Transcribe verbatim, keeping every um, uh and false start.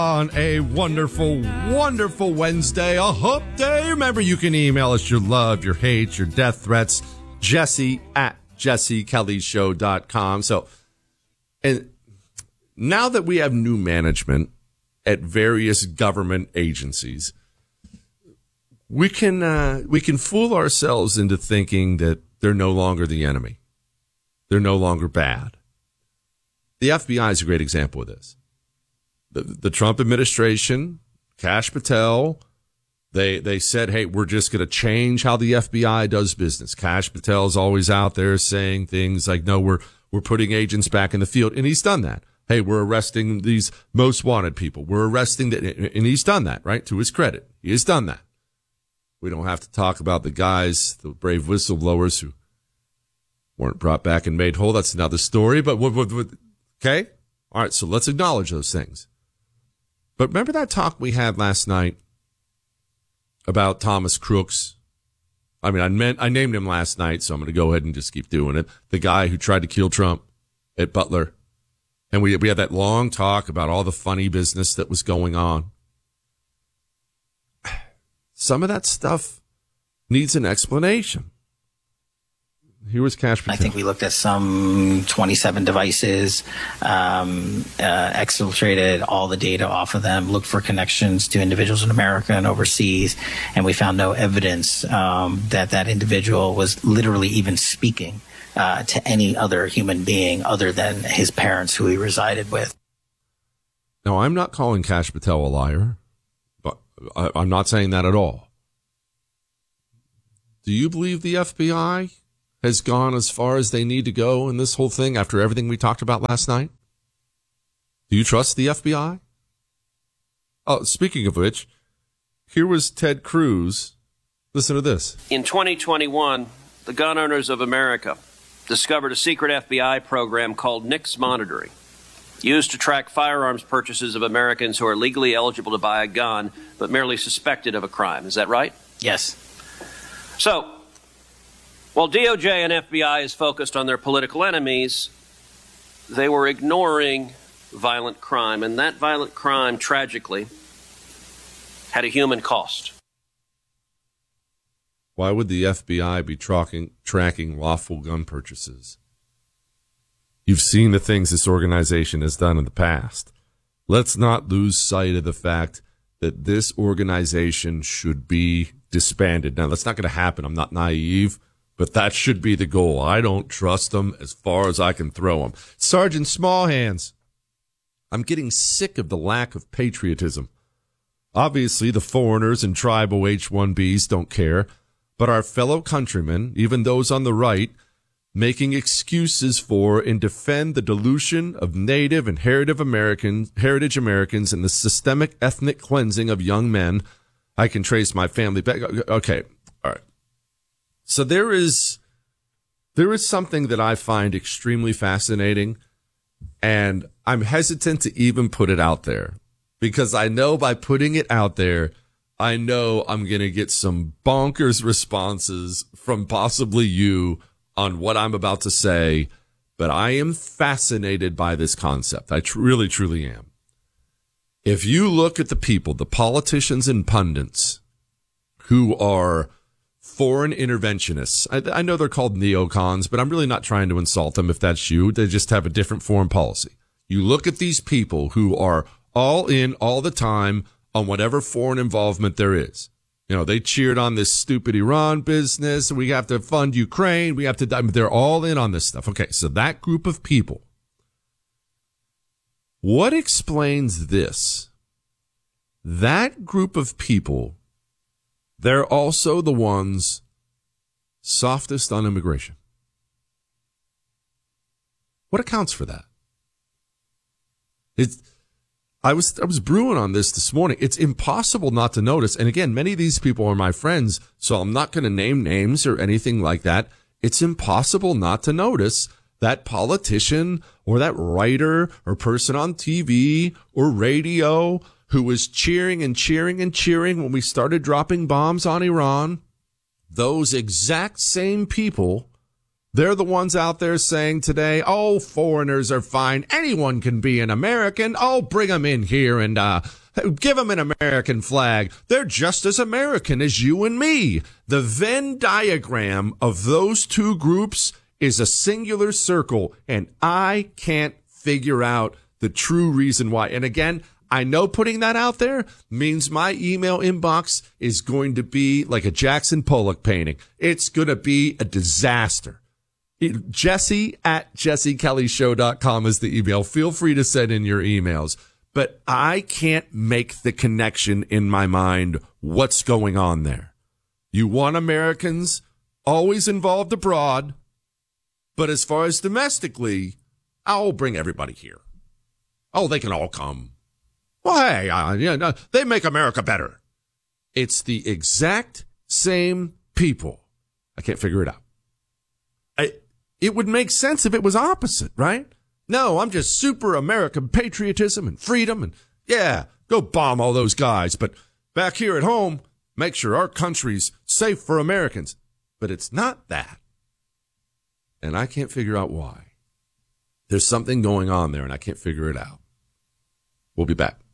On a wonderful, wonderful Wednesday, a hump day. Remember, you can email us your love, your hate, your death threats, Jesse at jesse kelly show dot com. So, and now that we have new management at various government agencies, we can uh, we can fool ourselves into thinking that they're no longer the enemy. They're no longer bad. The F B I is a great example of this. The, the Trump administration, Kash Patel, they they said, hey, we're just going to change how the F B I does business. Kash Patel's always out there saying things like, no, we're we're putting agents back in the field. And he's done that. Hey, we're arresting these most wanted people. We're arresting the, and he's done that, right? To his credit. He has done that. We don't have to talk about the guys, the brave whistleblowers who weren't brought back and made whole. That's another story. But what, what, what okay? All right, so let's acknowledge those things. But remember that talk we had last night about Thomas Crooks? I mean, I meant I named him last night, so I'm going to go ahead and just keep doing it. The guy who tried to kill Trump at Butler. And we we had that long talk about all the funny business that was going on. Some of that stuff needs an explanation. Here was Kash Patel. I think we looked at some twenty-seven devices, um, uh, exfiltrated all the data off of them, looked for connections to individuals in America and overseas, and we found no evidence um, that that individual was literally even speaking uh, to any other human being other than his parents who he resided with. Now, I'm not calling Kash Patel a liar, but I, I'm not saying that at all. Do you believe the F B I has gone as far as they need to go in this whole thing after everything we talked about last night? Do you trust the F B I? Oh, speaking of which, here was Ted Cruz. Listen to this. In twenty twenty-one, the Gun Owners of America discovered a secret F B I program called NICS Monitoring, used to track firearms purchases of Americans who are legally eligible to buy a gun, but merely suspected of a crime. Is that right? Yes. So, while D O J and F B I is focused on their political enemies, they were ignoring violent crime, and that violent crime, tragically, had a human cost. Why would the F B I be tracking, tracking lawful gun purchases? You've seen the things this organization has done in the past. Let's not lose sight of the fact that this organization should be disbanded. Now, that's not going to happen. I'm not naive. But that should be the goal. I don't trust them as far as I can throw them. Sergeant Smallhands, I'm getting sick of the lack of patriotism. Obviously, the foreigners and tribal H one Bs don't care, but our fellow countrymen, even those on the right, making excuses for and defend the dilution of Native and Heritage Americans, heritage Americans and the systemic ethnic cleansing of young men. I can trace my family back. Okay, all right. So there is there is something that I find extremely fascinating, and I'm hesitant to even put it out there because I know by putting it out there, I know I'm going to get some bonkers responses from possibly you on what I'm about to say, but I am fascinated by this concept. I tr- really, truly am. If you look at the people, the politicians and pundits who are foreign interventionists. I, I know they're called neocons, but I'm really not trying to insult them if that's you. They just have a different foreign policy. You look at these people who are all in all the time on whatever foreign involvement there is. You know, they cheered on this stupid Iran business. We have to fund Ukraine. We have to, they're all in on this stuff. Okay, so that group of people. What explains this? That group of people, they're also the ones softest on immigration. What accounts for that? It's, I was I was brewing on this this morning. It's impossible not to notice. And again, many of these people are my friends, so I'm not going to name names or anything like that. It's impossible not to notice that politician or that writer or person on T V or radio who was cheering and cheering and cheering when we started dropping bombs on Iran, those exact same people They're the ones out there saying today, oh, foreigners are fine. Anyone can be an American. Oh, bring them in here and uh, give them an American flag. They're just as American as you and me. The Venn diagram of those two groups is a singular circle, and I can't figure out the true reason why. And again, I know putting that out there means my email inbox is going to be like a Jackson Pollock painting. It's going to be a disaster. Jesse at jesse kelly show dot com is the email. Feel free to send in your emails. But I can't make the connection in my mind what's going on there. You want Americans always involved abroad, but as far as domestically, I'll bring everybody here. Oh, they can all come. Well, hey, uh, yeah, no, they make America better. It's the exact same people. I can't figure it out. I, it would make sense if it was opposite, right? No, I'm just super American patriotism and freedom. And yeah, go bomb all those guys. But back here at home, make sure our country's safe for Americans. But it's not that. And I can't figure out why. There's something going on there, and I can't figure it out. We'll be back.